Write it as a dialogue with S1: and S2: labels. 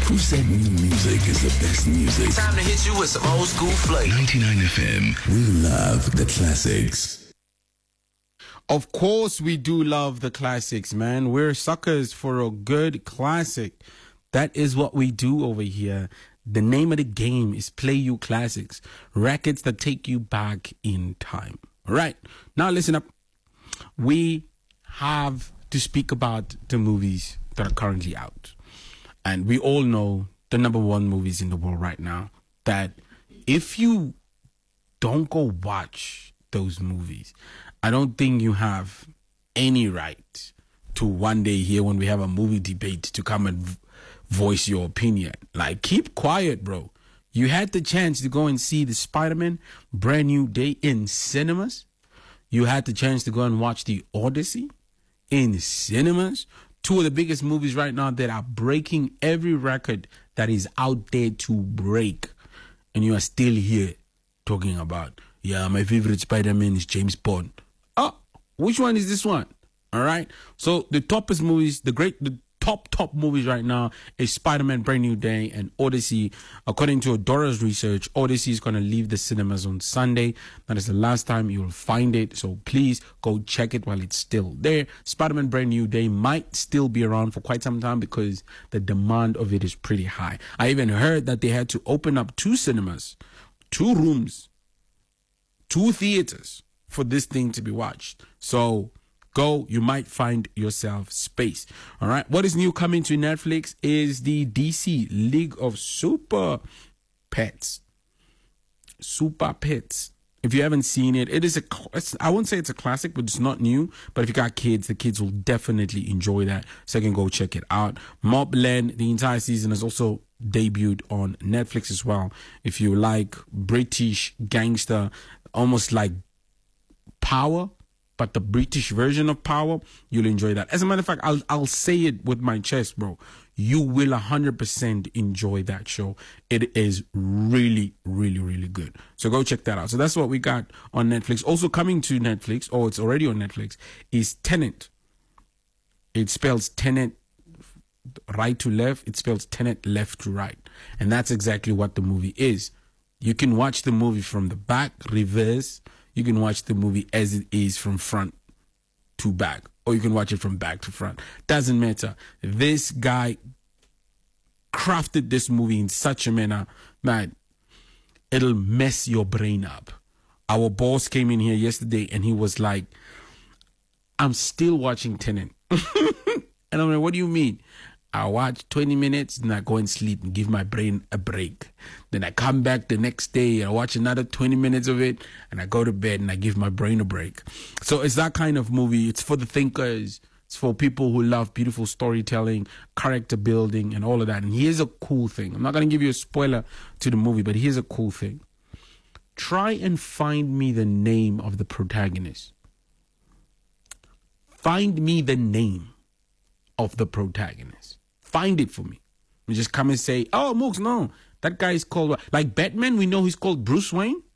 S1: Who said new music is the best music?
S2: Time to hit you with some old school flavor.
S1: 99 FM. We love the classics.
S3: Of course we do love the classics, man. We're suckers for a good classic. That is what we do over here. The name of the game is Play You Classics. Records that take you back in time. All right. Now listen up. We have to speak about the movies that are currently out. And we all know the number one movies in the world right now. That if you don't go watch those movies, I don't think you have any right to one day here when we have a movie debate to come and voice your opinion. Like, keep quiet, bro. You had the chance to go and see the Spider-Man Brand New Day in cinemas. You had the chance to go and watch the Odyssey in cinemas. Two of the biggest movies right now that are breaking every record that is out there to break. And you are still here talking about, yeah, my favorite Spider-Man is James Bond. Oh, which one is this one? All right. So the toppest movies, the top movies right now is Spider-Man Brand New Day and Odyssey. According to Adora's research, Odyssey is going to leave the cinemas on Sunday. That is the last time you will find it. So please go check it while it's still there. Spider-Man Brand New Day might still be around for quite some time because the demand of it is pretty high. I even heard that they had to open up 2 cinemas, 2 rooms, 2 theaters for this thing to be watched. So go, you might find yourself space. All right. What is new coming to Netflix is the DC League of Super Pets. Super Pets. If you haven't seen it, I won't say it's a classic, but it's not new. But if you got kids, the kids will definitely enjoy that. So you can go check it out. Mobland, the entire season has also debuted on Netflix as well. If you like British gangster, almost like Power, but the British version of Power, you'll enjoy that. As a matter of fact, I'll say it with my chest, bro. You will 100% enjoy that show. It is really, really, really good. So go check that out. So that's what we got on Netflix. Also coming to Netflix, or it's already on Netflix, is Tenet. It spells Tenet right to left. It spells Tenet left to right. And that's exactly what the movie is. You can watch the movie from the back, reverse. You can watch the movie as it is from front to back, or you can watch it from back to front. Doesn't matter. This guy crafted this movie in such a manner, man, it'll mess your brain up. Our boss came in here yesterday and he was like, I'm still watching Tenet. And I'm like, what do you mean? I watch 20 minutes, then I go and sleep and give my brain a break. Then I come back the next day, I watch another 20 minutes of it, and I go to bed and I give my brain a break. So it's that kind of movie. It's for the thinkers. It's for people who love beautiful storytelling, character building, and all of that. And here's a cool thing. I'm not going to give you a spoiler to the movie, but here's a cool thing. Try and find me the name of the protagonist. Find me the name of the protagonist. Find it for me. You just come and say, oh, Mooks, no, that guy is called, like Batman, we know he's called Bruce Wayne.